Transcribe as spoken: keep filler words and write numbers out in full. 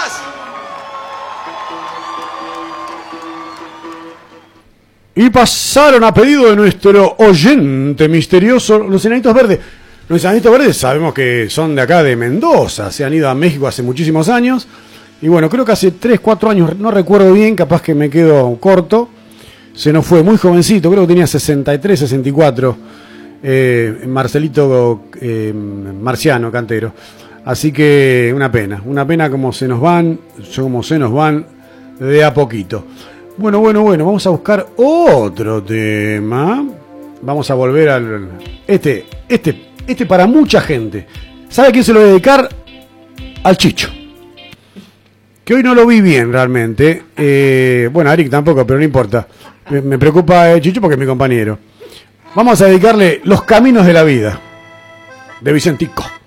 más. Y pasaron a pedido de nuestro oyente misterioso los Enanitos Verdes. Los Enanitos Verdes sabemos que son de acá de Mendoza, se han ido a México hace muchísimos años. Y bueno, creo que hace tres, cuatro años, no recuerdo bien, capaz que me quedo corto. Se nos fue muy jovencito, creo que tenía sesenta y tres, sesenta y cuatro. Eh, Marcelito eh, Marciano, cantero. Así que una pena, una pena como se nos van, como se nos van de a poquito. Bueno, bueno, bueno, vamos a buscar otro tema. Vamos a volver al... Este, este, este para mucha gente. ¿Sabe a quién se lo voy a dedicar? Al Chicho. Que hoy no lo vi bien realmente. Eh, bueno, a Eric tampoco, pero no importa. Me, me preocupa el Chicho porque es mi compañero. Vamos a dedicarle Los Caminos de la Vida, de Vicentico.